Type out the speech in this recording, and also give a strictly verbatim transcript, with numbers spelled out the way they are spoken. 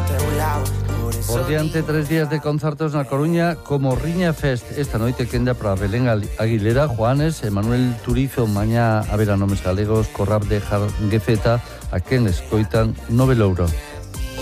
Por diante tres días de concertos na Coruña como Riña Fest. Esta noite quenda para Belén Aguilera, Juanes, Emanuel Turizo, mañá a ver a nomes galegos, Corrab de Jarguefeta, a quen escoitan no Velouro.